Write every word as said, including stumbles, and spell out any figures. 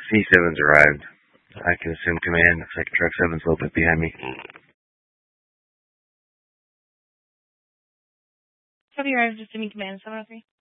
C seven's arrived. I can assume command. Looks like Truck seven's a little bit behind me. Have you arrived at assuming command seven oh three?